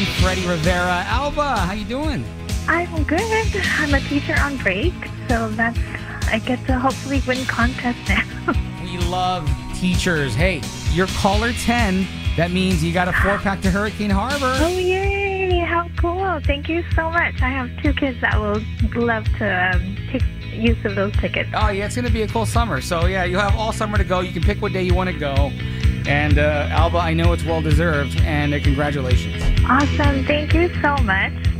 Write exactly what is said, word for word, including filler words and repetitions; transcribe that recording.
Freddie Rivera. Alba, how you doing? I'm good. I'm a teacher on break, so that's I get to hopefully win contest now. We love teachers. Hey, you're caller ten. That means you got a four-pack to Hurricane Harbor. Oh, yay. How cool. Thank you so much. I have two kids that will love to um, take use of those tickets. Oh, yeah, it's going to be a cool summer. So, yeah, you have all summer to go. You can pick what day you want to go. And, uh, Alba, I know it's well-deserved, and uh, congratulations. Awesome. Thank you so much.